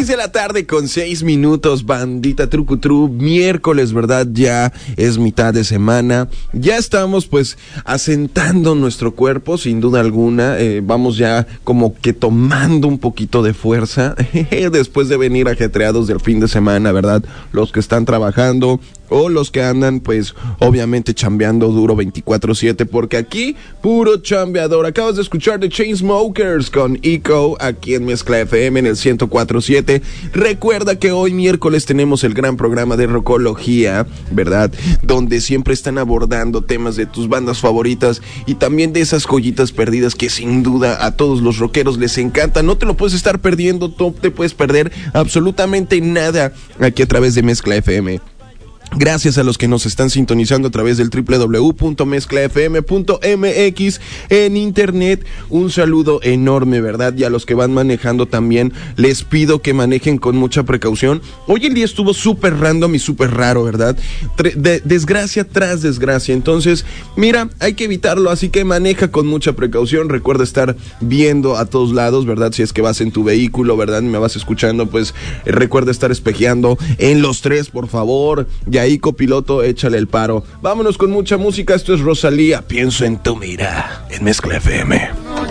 6:06 bandita Trucutru, miércoles, ¿verdad? Ya es mitad de semana, ya estamos pues asentando nuestro cuerpo, sin duda alguna, vamos ya como que tomando un poquito de fuerza, después de venir ajetreados del fin de semana, ¿verdad? Los que están trabajando o los que andan pues obviamente chambeando duro 24/7, porque aquí puro chambeador. Acabas de escuchar The Chainsmokers con Echo aquí en Mezcla FM en el 104.7. Recuerda que hoy miércoles tenemos el gran programa de Rockología, ¿verdad? Donde siempre están abordando temas de tus bandas favoritas y también de esas joyitas perdidas que sin duda a todos los rockeros les encanta. No te lo puedes estar perdiendo, no te puedes perder absolutamente nada aquí a través de Mezcla FM. Gracias a los que nos están sintonizando a través del www.mezclafm.mx en internet. Un saludo enorme, ¿verdad? Y a los que van manejando también les pido que manejen con mucha precaución. Hoy el día estuvo súper random y súper raro, ¿verdad? Desgracia tras desgracia. Entonces, mira, hay que evitarlo, así que maneja con mucha precaución. Recuerda estar viendo a todos lados, ¿verdad? Si es que vas en tu vehículo, ¿verdad? Me vas escuchando, pues recuerda estar espejeando en los tres, por favor. Ya ahí, copiloto, échale el paro. Vámonos con mucha música. Esto es Rosalía, Pienso en tu mira, en Mezcla FM.